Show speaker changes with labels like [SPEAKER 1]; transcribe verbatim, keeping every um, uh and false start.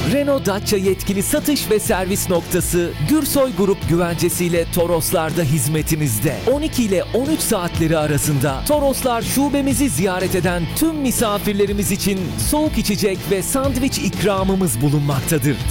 [SPEAKER 1] Renault Dacia yetkili satış ve servis noktası Gürsoy Grup güvencesiyle Toroslar'da hizmetinizde. on iki ile on üç saatleri arasında Toroslar şubemizi ziyaret eden tüm misafirlerimiz için soğuk içecek ve sandviç ikramımız bulunmaktadır.